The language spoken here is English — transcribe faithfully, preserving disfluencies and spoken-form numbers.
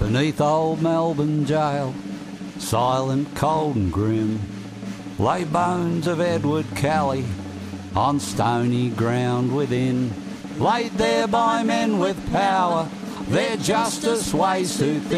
Beneath old Melbourne jail, silent, cold and grim, lay bones of Edward Kelly on stony ground within, laid there by men with power, their justice weighs too thin.